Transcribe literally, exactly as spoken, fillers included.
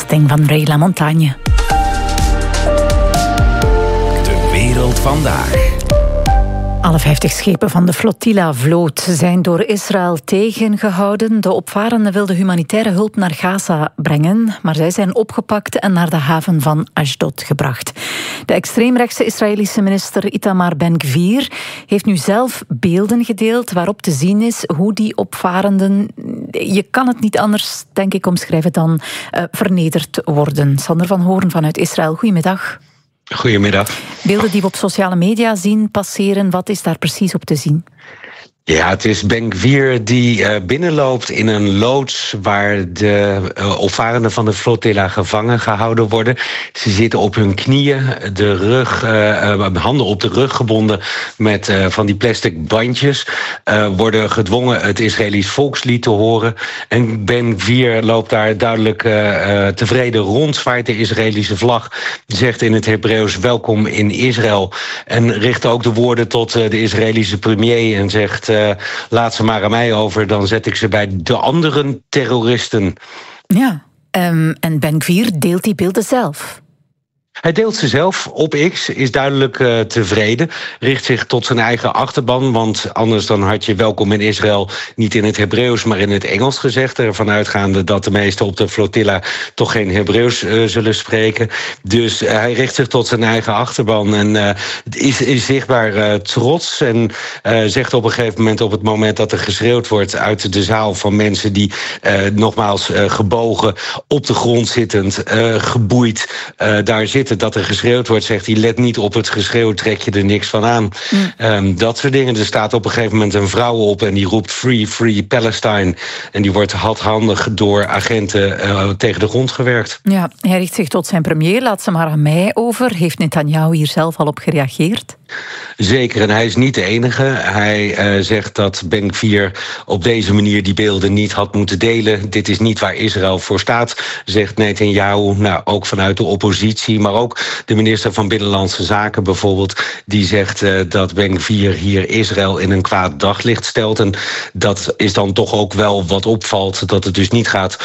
samenvatting van Ray LaMontagne. De wereld vandaag. Alle vijftig schepen van de Flotilla-vloot zijn door Israël tegengehouden. De opvarenden wilden humanitaire hulp naar Gaza brengen, maar zij zijn opgepakt en naar de haven van Ashdod gebracht. De extreemrechtse Israëlische minister Itamar Ben-Gvir heeft nu zelf beelden gedeeld waarop te zien is hoe die opvarenden, je kan het niet anders, denk ik, omschrijven dan uh, vernederd worden. Sander van Hoorn vanuit Israël, goedemiddag. Goedemiddag. Beelden die we op sociale media zien passeren, wat is daar precies op te zien? Ja, het is Ben-Gvir die uh, binnenloopt in een loods waar de uh, opvarenden van de flotilla gevangen gehouden worden. Ze zitten op hun knieën, de rug, uh, uh, handen op de rug gebonden met uh, van die plastic bandjes. Uh, worden gedwongen het Israëlisch volkslied te horen. En Ben-Gvir loopt daar duidelijk uh, uh, tevreden rond, zwaait de Israëlische vlag, zegt in het Hebreeuws welkom in Israël. En richt ook de woorden tot uh, de Israëlische premier en zegt: Uh, laat ze maar aan mij over, dan zet ik ze bij de andere terroristen. Ja, um, en Ben-Gvir deelt die beelden zelf. Hij deelt ze zelf op X, is duidelijk uh, tevreden, richt zich tot zijn eigen achterban, want anders dan had je welkom in Israël niet in het Hebreeuws, maar in het Engels gezegd, ervan uitgaande dat de meesten op de flotilla toch geen Hebreeuws uh, zullen spreken. Dus uh, hij richt zich tot zijn eigen achterban en uh, is, is zichtbaar uh, trots en uh, zegt op een gegeven moment, op het moment dat er geschreeuwd wordt uit de zaal van mensen die uh, nogmaals uh, gebogen, op de grond zittend, uh, geboeid, uh, daar zitten, dat er geschreeuwd wordt, zegt hij: let niet op het geschreeuw, trek je er niks van aan. Mm. Um, dat soort dingen. Er staat op een gegeven moment een vrouw op en die roept Free, Free Palestine. En die wordt hardhandig door agenten uh, tegen de grond gewerkt. Ja, hij richt zich tot zijn premier, laat ze maar aan mij over. Heeft Netanyahu hier zelf al op gereageerd? Zeker, en hij is niet de enige. Hij uh, zegt dat Ben-Gvir op deze manier die beelden niet had moeten delen. Dit is niet waar Israël voor staat, zegt Netanyahu. Nou, ook vanuit de oppositie, maar ook de minister van Binnenlandse Zaken bijvoorbeeld, die zegt uh, dat Ben-Gvir hier Israël in een kwaad daglicht stelt. En dat is dan toch ook wel wat opvalt, dat het dus niet gaat